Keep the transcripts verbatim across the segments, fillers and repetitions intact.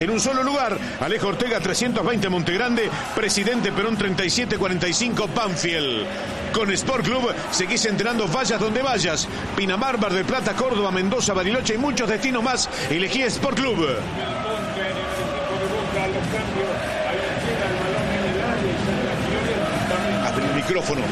En un solo lugar, Alejo Ortega trescientos veinte Montegrande, Presidente Perón treinta y siete cuarenta y cinco Banfield. Con Sport Club seguís entrenando vayas donde vayas. Pinamar, Mar del Plata, Córdoba, Mendoza, Bariloche y muchos destinos más. Elegí Sport Club. Abre el micrófono.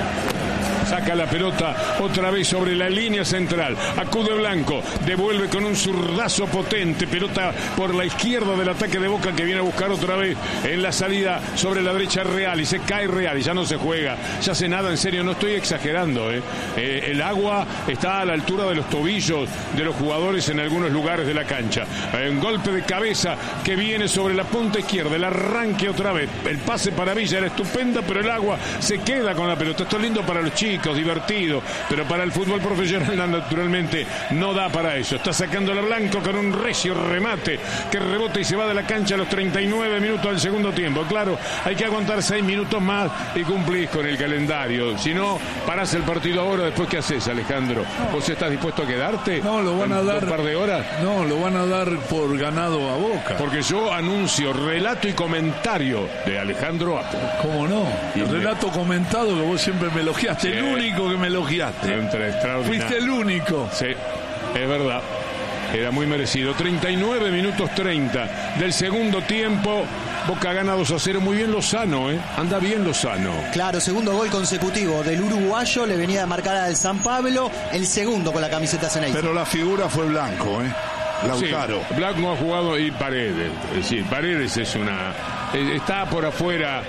Saca la pelota otra vez sobre la línea central. Acude Blanco. Devuelve con un zurdazo potente. Pelota por la izquierda del ataque de Boca que viene a buscar otra vez en la salida sobre la derecha Real. Y se cae Real y ya no se juega. Ya se nada en serio. No estoy exagerando. ¿eh? Eh, el agua está a la altura de los tobillos de los jugadores en algunos lugares de la cancha. Eh, un golpe de cabeza que viene sobre la punta izquierda. El arranque otra vez. El pase para Villa era estupenda, pero el agua se queda con la pelota. Esto es lindo para los chicos, divertido, pero para el fútbol profesional naturalmente no da para eso. Está sacándola Blanco con un recio remate que rebota y se va de la cancha a los treinta y nueve minutos del segundo tiempo. Claro, hay que aguantar seis minutos más y cumplís con el calendario. Si no, parás el partido ahora. Después, ¿qué haces, Alejandro? No. ¿Vos estás dispuesto a quedarte? No, lo van a dar un par de horas. No, lo van a dar por ganado a Boca. Porque yo anuncio relato y comentario de Alejandro Apo. ¿Cómo no? El relato comentado que vos siempre me elogiaste. Sí. El único que me elogiaste. Fuiste el único. Sí, es verdad. Era muy merecido. treinta y nueve minutos treinta del segundo tiempo. Boca gana dos a cero. Muy bien Lozano, ¿eh? Anda bien Lozano. Claro, segundo gol consecutivo del uruguayo. Le venía de marcar al San Pablo. El segundo con la camiseta Ceneice. Pero la figura fue Blanco, ¿eh? Lautaro. Sí, Blanco ha jugado y Paredes. Es decir, Paredes es una... está por afuera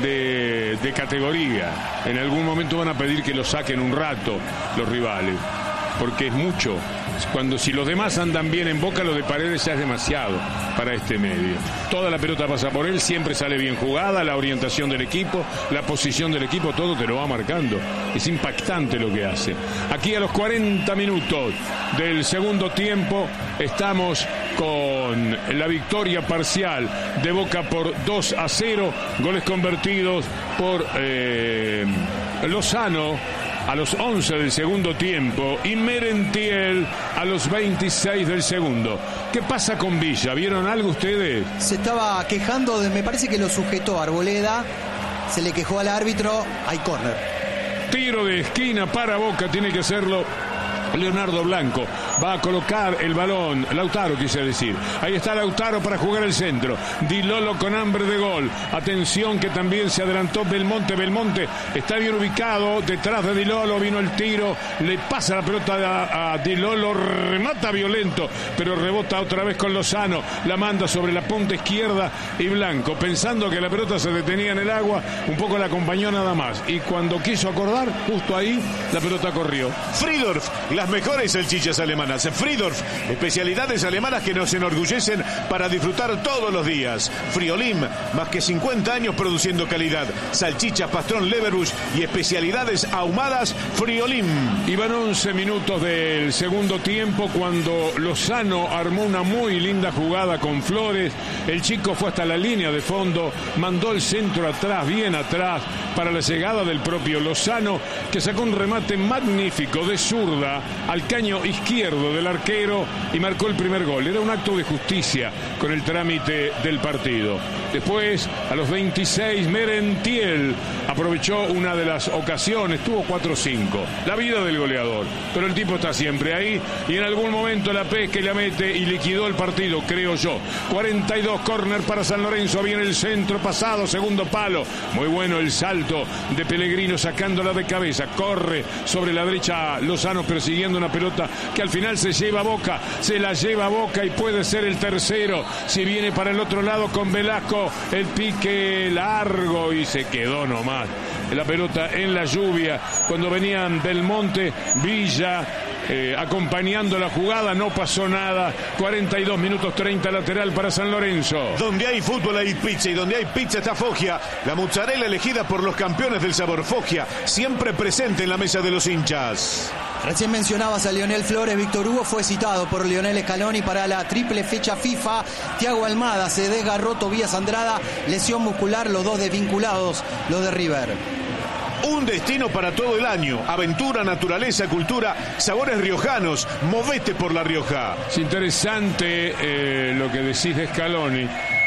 de, de categoría. En algún momento van a pedir que lo saquen un rato los rivales, porque es mucho. Cuando si los demás andan bien en Boca, lo de Paredes ya es demasiado para este medio. Toda la pelota pasa por él, siempre sale bien jugada, la orientación del equipo, la posición del equipo, todo te lo va marcando. Es impactante lo que hace. Aquí a los cuarenta minutos del segundo tiempo estamos con la victoria parcial de Boca por dos a cero, goles convertidos por eh, Lozano a los once del segundo tiempo y Merentiel a los veintiséis del segundo. ¿Qué pasa con Villa? ¿Vieron algo ustedes? Se estaba quejando, de, me parece que lo sujetó Arboleda, se le quejó al árbitro, hay córner. Tiro de esquina para Boca, tiene que hacerlo Leonardo Blanco. Va a colocar el balón, Lautaro quise decir. Ahí está Lautaro para jugar el centro. Di Lolo con hambre de gol. Atención que también se adelantó Belmonte. Belmonte está bien ubicado. Detrás de Di Lolo vino el tiro. Le pasa la pelota a, a Di Lolo. Remata violento, pero rebota otra vez con Lozano. La manda sobre la punta izquierda y Blanco, pensando que la pelota se detenía en el agua, un poco la acompañó nada más. Y cuando quiso acordar, justo ahí, la pelota corrió. Friedorf, las mejores salchichas alemanas. Friedorf, especialidades alemanas que nos enorgullecen para disfrutar todos los días. Friolim, más que cincuenta años produciendo calidad. Salchichas Pastrón Leverbush y especialidades ahumadas Friolim. Iban once minutos del segundo tiempo cuando Lozano armó una muy linda jugada con Flores. El chico fue hasta la línea de fondo, mandó el centro atrás, bien atrás, para la llegada del propio Lozano, que sacó un remate magnífico de zurda al caño izquierdo del arquero y marcó el primer gol. Era un acto de justicia con el trámite del partido. Después, a los veintiséis, Merentiel aprovechó una de las ocasiones, tuvo cuatro cinco. La vida del goleador, pero el tipo está siempre ahí y en algún momento la pesca y la mete y liquidó el partido, creo yo. cuarenta y dos, córner para San Lorenzo, viene el centro pasado, segundo palo. Muy bueno el salto de Pellegrino sacándola de cabeza. Corre sobre la derecha Lozano persiguiendo una pelota que al final se lleva a Boca, se la lleva a Boca y puede ser el tercero. Si viene para el otro lado con Velasco, el pique largo y se quedó nomás la pelota en la lluvia. Cuando venían Belmonte, Villa eh, acompañando la jugada, no pasó nada. cuarenta y dos minutos treinta, lateral para San Lorenzo. Donde hay fútbol hay pizza y donde hay pizza está Foggia, la mozzarella elegida por los campeones del sabor. Foggia, siempre presente en la mesa de los hinchas. Recién mencionabas a Lionel Flores. Víctor Hugo fue citado por Lionel Scaloni para la triple fecha FIFA. Thiago Almada se desgarró Tobías Andrada, lesión muscular, los dos desvinculados, los de River. Un destino para todo el año. Aventura, naturaleza, cultura, sabores riojanos. Movete por La Rioja. Es interesante eh, lo que decís de Scaloni.